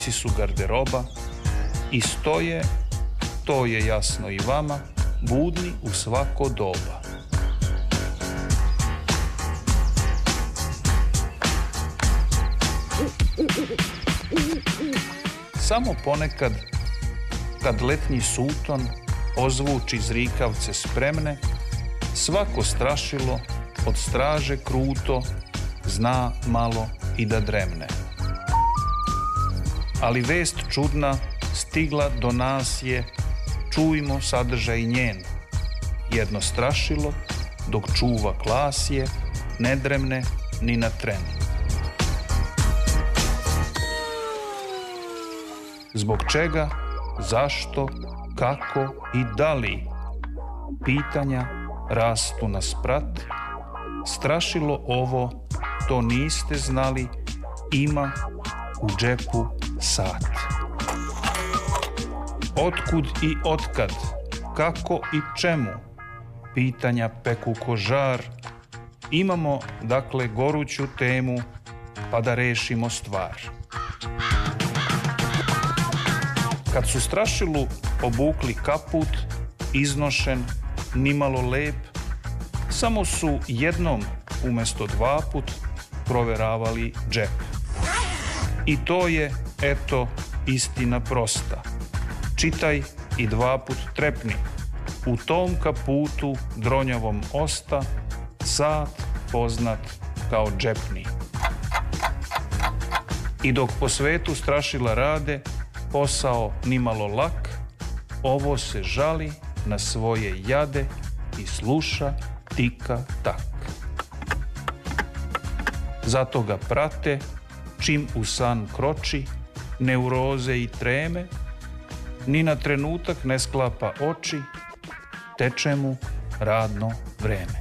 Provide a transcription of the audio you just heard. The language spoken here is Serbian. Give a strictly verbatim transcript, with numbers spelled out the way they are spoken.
su garderoba i stoje, to je jasno i vama, budni u svako doba. Samo ponekad, kad letnji suton ozvuči zrikavce spremne, svako strašilo od straže kruto zna malo i da dremne. Ali vest čudna stigla do nas je, čujmo sadržaj njen. Jedno strašilo, dok čuva klas je, ne dremne ni na tren. Zbog čega, zašto, kako i da li? Pitanja rastu na sprat. Strašilo ovo, to niste znali, ima u džepu sat. Otkud i otkad, kako i čemu? Pitanja peku ko žar. Imamo, dakle, goruću temu, pa da rešimo stvar. Kad su strašilu obukli kaput, iznošen, nimalo lep, samo su jednom umesto dva put proveravali džep. I to je, eto, istina prosta. Čitaj i dva put trepni. U tom kaputu dronjavom osta sat poznat kao džepni. I dok po svetu strašila rade, posao nimalo lak, ovo se žali na svoje jade i sluša tika tak. Zato ga prate, čim u san kroči, neuroze i treme, ni na trenutak ne sklapa oči, teče mu radno vreme.